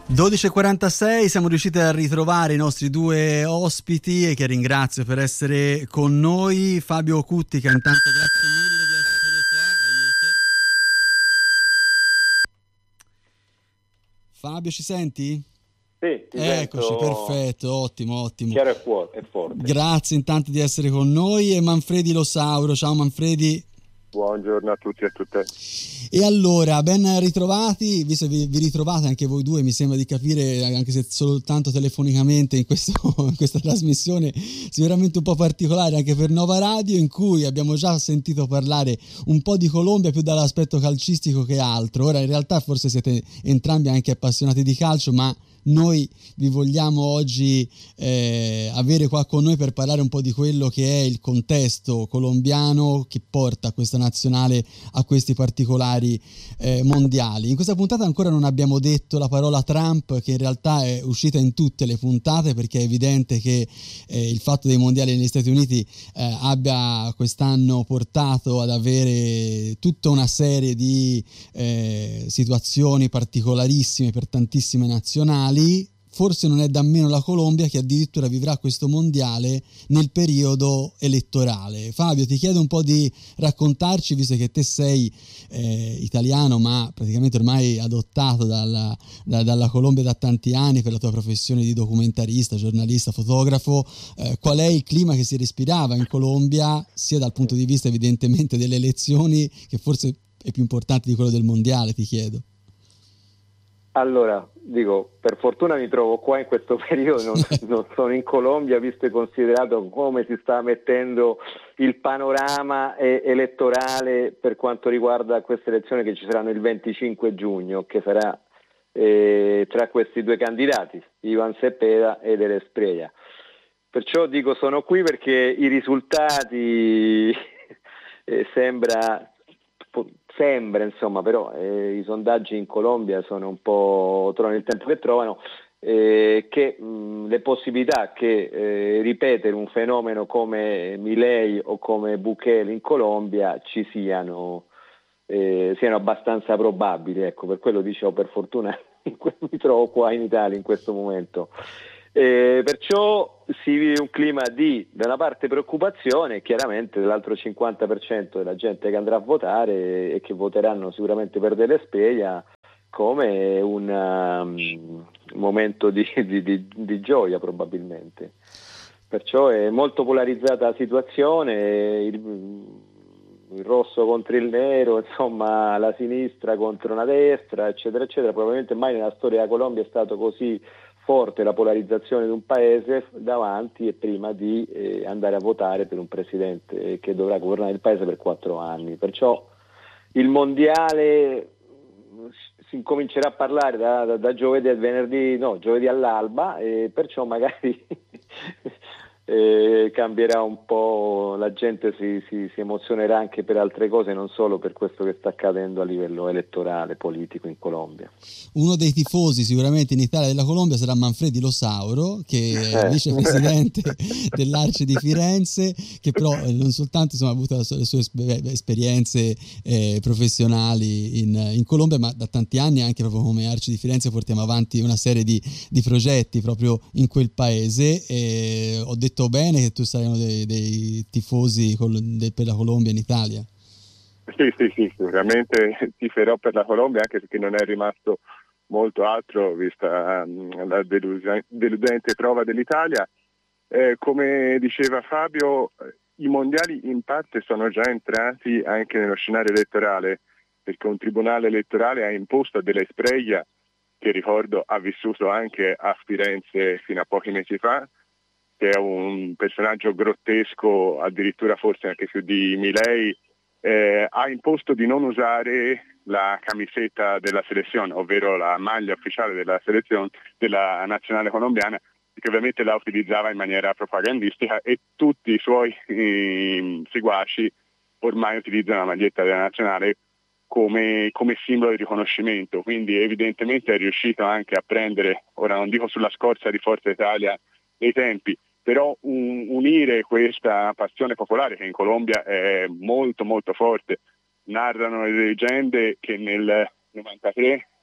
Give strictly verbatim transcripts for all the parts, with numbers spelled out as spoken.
dodici e quarantasei, siamo riusciti a ritrovare i nostri due ospiti e che ringrazio per essere con noi. Fabio Cuttica, intanto grazie mille di essere qua. Aiuto. Fabio, ci senti? Sì, ti Eccoci, sento perfetto, ottimo, ottimo. chiaro e, fu- e forte. Grazie intanto di essere con noi. E Manfredi Losauro, ciao Manfredi. Buongiorno a tutti e a tutte. E allora, ben ritrovati, visto che vi, vi ritrovate anche voi due, mi sembra di capire, anche se soltanto telefonicamente in, questo, in questa trasmissione sicuramente un po' particolare anche per Nova Radio, in cui abbiamo già sentito parlare un po' di Colombia più dall'aspetto calcistico che altro. Ora in realtà forse siete entrambi anche appassionati di calcio, ma noi vi vogliamo oggi eh, avere qua con noi per parlare un po' di quello che è il contesto colombiano che porta questa nazionale a questi particolari eh, mondiali. In questa puntata ancora non abbiamo detto la parola Trump, che in realtà è uscita in tutte le puntate, perché è evidente che eh, il fatto dei mondiali negli Stati Uniti eh, abbia quest'anno portato ad avere tutta una serie di eh, situazioni particolarissime per tantissime nazionali. Forse non è da meno la Colombia, che addirittura vivrà questo mondiale nel periodo elettorale. Fabio, ti chiedo un po' di raccontarci, visto che te sei eh, italiano ma praticamente ormai adottato dalla, da, dalla Colombia da tanti anni per la tua professione di documentarista, giornalista, fotografo, eh, qual è il clima che si respirava in Colombia, sia dal punto di vista evidentemente delle elezioni, che forse è più importante di quello del mondiale, ti chiedo. Allora, dico, per fortuna mi trovo qua in questo periodo, non, non sono in Colombia, visto e considerato come si sta mettendo il panorama eh, elettorale per quanto riguarda queste elezioni che ci saranno il venticinque giugno, che sarà eh, tra questi due candidati, Iván Cepeda ed Eres Preia. Perciò dico sono qui perché i risultati eh, sembra... Sembra, insomma, però eh, i sondaggi in Colombia sono un po' trovano il tempo che trovano, eh, che mh, le possibilità che eh, ripetere un fenomeno come Milei o come Bukele in Colombia ci siano, eh, siano abbastanza probabili. Ecco, per quello dicevo, per fortuna mi trovo qua in Italia in questo momento. Eh, perciò si vive un clima di, da una parte, preoccupazione, chiaramente dell'altro cinquanta per cento della gente che andrà a votare e che voteranno sicuramente per Dele Speglia, come un um, momento di, di, di, di gioia probabilmente. Perciò è molto polarizzata la situazione, il, il rosso contro il nero, insomma la sinistra contro una destra, eccetera eccetera. Probabilmente mai nella storia della Colombia è stato così forte la polarizzazione di un paese davanti e prima di eh, andare a votare per un presidente che dovrà governare il paese per quattro anni. Perciò il mondiale si incomincerà a parlare da, da, da giovedì al venerdì, no, giovedì all'alba, e perciò magari eh, cambierà un po', la gente si, si, si emozionerà anche per altre cose, non solo per questo che sta accadendo a livello elettorale, politico in Colombia. Uno dei tifosi sicuramente in Italia della Colombia sarà Manfredi Losauro, che è eh. vicepresidente dell'Arci di Firenze, che però non soltanto insomma, ha avuto le sue esperienze eh, professionali in, in Colombia, ma da tanti anni anche proprio come Arci di Firenze portiamo avanti una serie di, di progetti proprio in quel paese. E ho detto bene che tu sarai uno dei, dei tifosi col, de, per la Colombia in Italia. Sì, sì, sì, sicuramente tiferò per la Colombia, anche perché non è rimasto molto altro vista um, la delus- deludente prova dell'Italia. Eh, come diceva Fabio, i mondiali in parte sono già entrati anche nello scenario elettorale, perché un tribunale elettorale ha imposto a Dele Spreglia, che ricordo ha vissuto anche a Firenze fino a pochi mesi fa, che è un personaggio grottesco, addirittura forse anche più di Milei, Eh, ha imposto di non usare la camiseta della selezione, ovvero la maglia ufficiale della selezione della nazionale colombiana, che ovviamente la utilizzava in maniera propagandistica, e tutti i suoi eh, seguaci ormai utilizzano la maglietta della nazionale come, come simbolo di riconoscimento. Quindi evidentemente è riuscito anche a prendere, ora non dico sulla scorza di Forza Italia dei tempi, però un, unire questa passione popolare che in Colombia è molto molto forte. Narrano le leggende che nel novantatré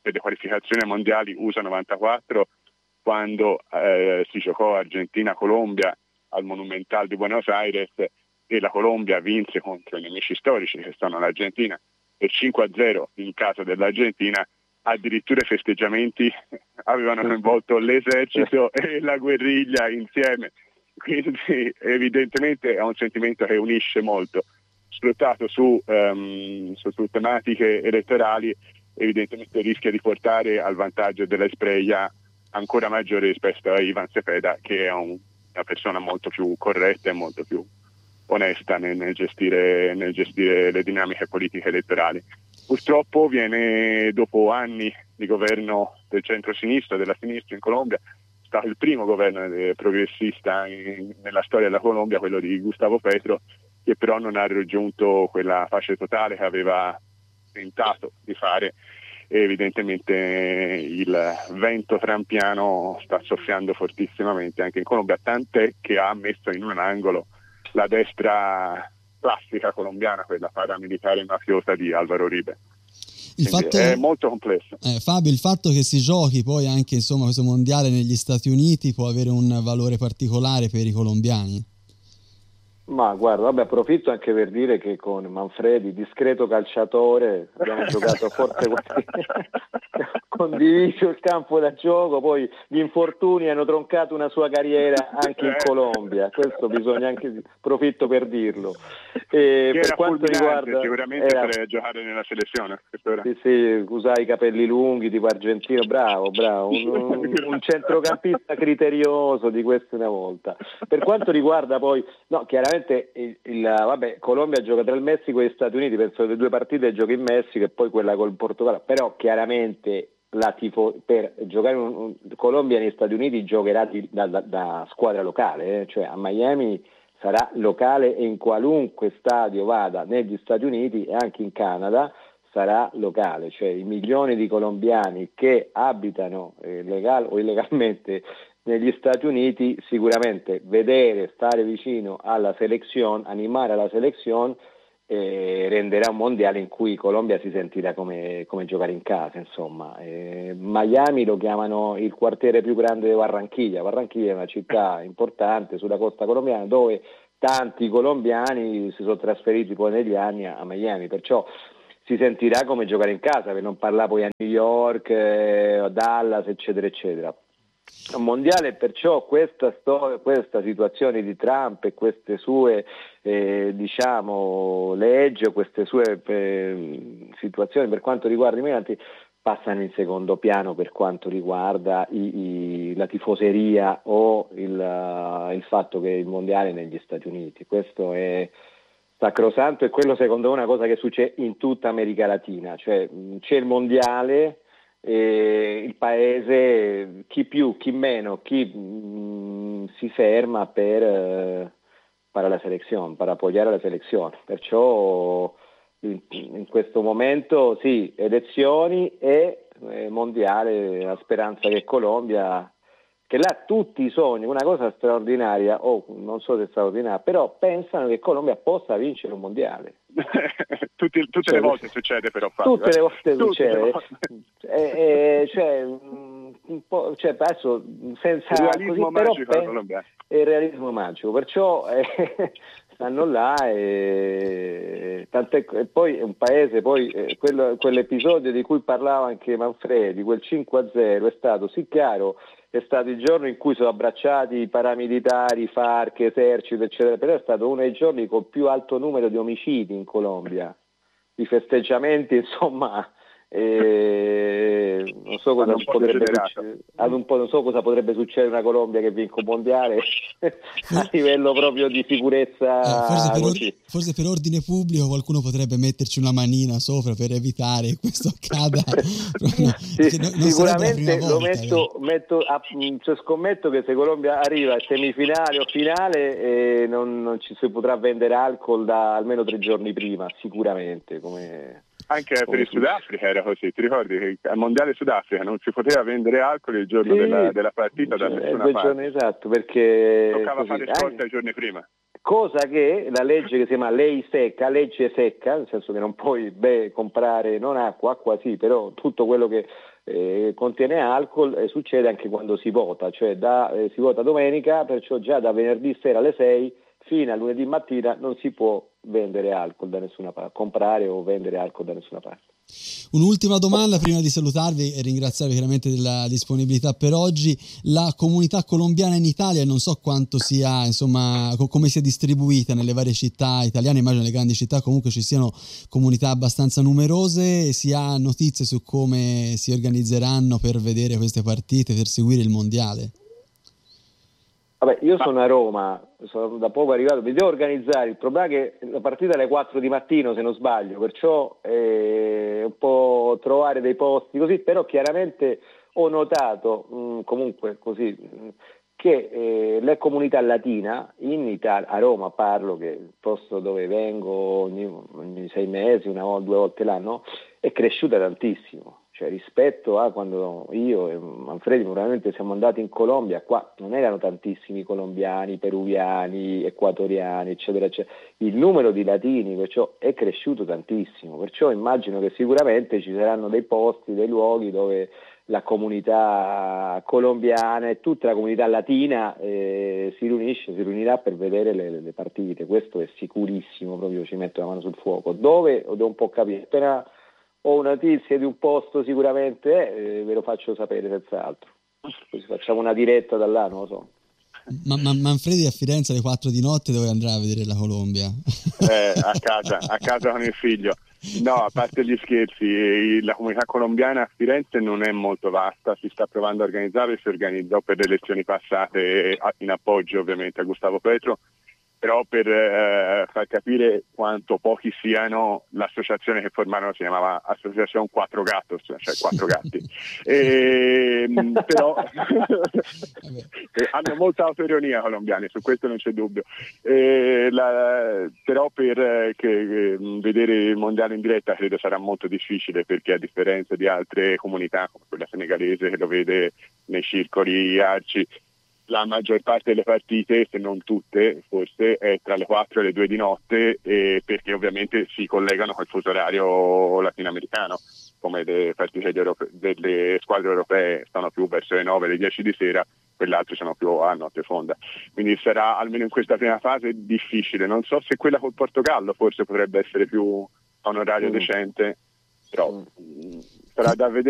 per le qualificazioni ai mondiali U S A novantaquattro, quando eh, si giocò Argentina-Colombia al Monumental di Buenos Aires e la Colombia vinse contro i nemici storici che sono l'Argentina per cinque a zero in casa dell'Argentina. Addirittura i festeggiamenti avevano coinvolto l'esercito e la guerriglia insieme, quindi evidentemente è un sentimento che unisce molto, sfruttato su, um, su, su tematiche elettorali, evidentemente rischia di portare al vantaggio della Espriella ancora maggiore rispetto a Ivan Cepeda, che è un, una persona molto più corretta e molto più onesta nel, nel, gestire, nel gestire le dinamiche politiche elettorali. Purtroppo viene dopo anni di governo del centro-sinistra, della sinistra in Colombia, è stato il primo governo progressista in, nella storia della Colombia, quello di Gustavo Petro, che però non ha raggiunto quella pace totale che aveva tentato di fare. E evidentemente il vento trampiano sta soffiando fortissimamente anche in Colombia, tant'è che ha messo in un angolo la destra classica colombiana, quella paramilitare mafiosa di Álvaro Uribe. Il fatto, è molto complesso. Eh, Fabio, il fatto che si giochi poi anche insomma questo mondiale negli Stati Uniti può avere un valore particolare per i colombiani? Ma guarda, vabbè, approfitto anche per dire che con Manfredi, discreto calciatore, abbiamo giocato forte condiviso il campo da gioco, poi gli infortuni hanno troncato una sua carriera anche in Colombia, questo bisogna anche, approfitto per dirlo. E per quanto riguarda, sicuramente era, sarei a giocare nella selezione. Sì, sì, usai i capelli lunghi tipo argentino, bravo, bravo, un, un, un centrocampista criterioso di questa una volta. Per quanto riguarda poi, no, chiaramente il, il vabbè, Colombia gioca tra il Messico e gli Stati Uniti, penso le due partite gioca in Messico e poi quella col Portogallo, però chiaramente la tifo, per giocare un, un, Colombia negli Stati Uniti giocherà di, da, da, da squadra locale, eh? Cioè a Miami sarà locale e in qualunque stadio vada negli Stati Uniti e anche in Canada sarà locale, cioè i milioni di colombiani che abitano eh, legal o illegalmente negli Stati Uniti sicuramente vedere, stare vicino alla selezione, animare alla selezione eh, renderà un mondiale in cui Colombia si sentirà come, come giocare in casa, insomma. Eh, Miami lo chiamano il quartiere più grande di Barranquilla. Barranquilla è una città importante sulla costa colombiana dove tanti colombiani si sono trasferiti poi negli anni a, a Miami, perciò si sentirà come giocare in casa, per non parlare poi a New York, eh, a Dallas, eccetera, eccetera. Un mondiale, perciò questa storia, questa situazione di Trump e queste sue eh, diciamo leggi o queste sue eh, situazioni per quanto riguarda i migranti passano in secondo piano per quanto riguarda i, i, la tifoseria o il, uh, il fatto che il mondiale è negli Stati Uniti. Questo è sacrosanto e quello secondo me è una cosa che succede in tutta America Latina, cioè c'è il mondiale, eh, il paese, chi più, chi meno, chi mh, si ferma per, eh, per la selezione, per appoggiare la selezione, perciò in, in questo momento sì, elezioni e eh, mondiale, la speranza che Colombia, che là tutti sogni, una cosa straordinaria, o oh, non so se è straordinaria, però pensano che Colombia possa vincere un mondiale. tutte tutte cioè, le volte succede però. Fabio, tutte eh? le volte tutte succede. Le volte. E, e, cioè, un po', cioè, adesso senza... Il realismo così, magico però, della Colombia. È il realismo magico, perciò eh, stanno là e, tant'è, e poi è un paese, poi eh, quello, quell'episodio di cui parlava anche Manfredi, quel cinque a zero è stato sì chiaro, è stato il giorno in cui sono abbracciati i paramilitari, FARC, esercito, eccetera, però è stato uno dei giorni con più alto numero di omicidi in Colombia, di festeggiamenti, insomma, eh, non so cosa potrebbe succedere, ad un po' non so cosa potrebbe succedere in una Colombia che vinca un mondiale a livello proprio di sicurezza. Eh, forse, per or- forse per ordine pubblico qualcuno potrebbe metterci una manina sopra per evitare che questo accada. no, sì, non, non sicuramente volta, lo metto, metto a, cioè scommetto che se Colombia arriva a semifinale o finale eh, non, non ci si potrà vendere alcol da almeno tre giorni prima, sicuramente. Come Anche per il Sudafrica era così, ti ricordi che al Mondiale Sudafrica non si poteva vendere alcol il giorno sì, della, della partita da cioè, nessuna parte? Giorni, esatto, perché toccava così, fare scorta i giorni prima. cosa che la legge che si chiama lei secca, legge secca, nel senso che non puoi beh, comprare non acqua, acqua sì, però tutto quello che eh, contiene alcol eh, succede anche quando si vota, cioè da, eh, si vota domenica, perciò già da venerdì sera alle sei fino a lunedì mattina non si può vendere alcol da nessuna parte, comprare o vendere alcol da nessuna parte. Un'ultima domanda prima di salutarvi e ringraziarvi chiaramente della disponibilità per oggi. La comunità colombiana in Italia, non so quanto sia, insomma, co- come sia distribuita nelle varie città italiane, immagino nelle grandi città comunque ci siano comunità abbastanza numerose, si ha notizie su come si organizzeranno per vedere queste partite, per seguire il mondiale? Vabbè, io sono a Roma, sono da poco arrivato, mi devo organizzare, il problema è che la partita è alle quattro di mattino se non sbaglio, perciò è un po' trovare dei posti così, però chiaramente ho notato mh, comunque così mh, che eh, la comunità latina in Italia, a Roma parlo, che è il posto dove vengo ogni, ogni sei mesi, una o due volte l'anno, è cresciuta tantissimo. Cioè, rispetto a quando io e Manfredi probabilmente siamo andati in Colombia, qua non erano tantissimi colombiani, peruviani, equatoriani, eccetera, eccetera. Il numero di latini perciò è cresciuto tantissimo, perciò immagino che sicuramente ci saranno dei posti, dei luoghi dove la comunità colombiana e tutta la comunità latina eh, si riunisce, si riunirà per vedere le, le partite. Questo è sicurissimo, proprio ci metto la mano sul fuoco. Dove? Devo un po' capire. Appena ho una notizia di un posto sicuramente eh, ve lo faccio sapere senz'altro, così facciamo una diretta da là, non lo so. Ma, ma Manfredi a Firenze alle quattro di notte dove andrà a vedere la Colombia? Eh, a casa, a casa con il figlio. No, a parte gli scherzi, la comunità colombiana a Firenze non è molto vasta, si sta provando a organizzare, si organizzò per le elezioni passate in appoggio ovviamente a Gustavo Petro, però per eh, far capire quanto pochi siano, l'associazione che formarono si chiamava Associazione Quattro Gatos, cioè quattro gatti. E, però hanno molta autoironia i colombiani, su questo non c'è dubbio. E, la, però per eh, che, vedere il mondiale in diretta credo sarà molto difficile, perché a differenza di altre comunità come quella senegalese che lo vede nei circoli arci, la maggior parte delle partite, se non tutte, forse è tra le quattro e le due di notte, eh, perché ovviamente si collegano col fuso orario latinoamericano, come le partite europe- delle squadre europee sono più verso le nove, le dieci di sera, quelle altre sono più a notte fonda. Quindi sarà, almeno in questa prima fase, difficile. Non so se quella col Portogallo forse potrebbe essere più a un orario mm. decente, però mm. sarà da vedere.